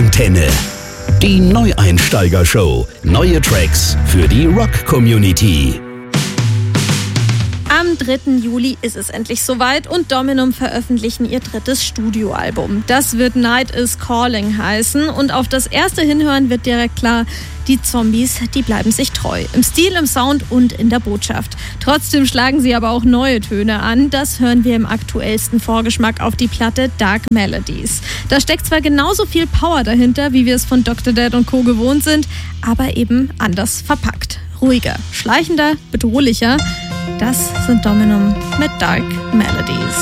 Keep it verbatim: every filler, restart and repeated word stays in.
Rockantenne. Die Neueinsteiger-Show. Neue Tracks für die Rock-Community. Am dritten Juli ist es endlich soweit und Dominum veröffentlichen ihr drittes Studioalbum. Das wird Night is Calling heißen und auf das erste Hinhören wird direkt klar, die Zombies, die bleiben sich treu. Im Stil, im Sound und in der Botschaft. Trotzdem schlagen sie aber auch neue Töne an. Das hören wir im aktuellsten Vorgeschmack auf die Platte Dark Melodies. Da steckt zwar genauso viel Power dahinter, wie wir es von Doktor Dead und Co. gewohnt sind, aber eben anders verpackt. Ruhiger, schleichender, bedrohlicher. Das sind Dominum mit Dark Melodies.